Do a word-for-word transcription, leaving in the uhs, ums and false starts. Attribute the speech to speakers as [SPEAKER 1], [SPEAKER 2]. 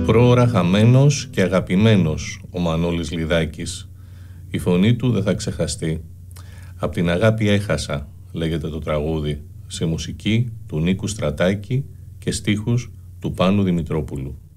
[SPEAKER 1] πρόωρα χαμένος και αγαπημένος ο Μανώλης Λιδάκης. Η φωνή του δεν θα ξεχαστεί. «Απ' την αγάπη έχασα» λέγεται το τραγούδι, σε μουσική του Νίκου Στρατάκη και στίχους του Πάνου Δημητρόπουλου.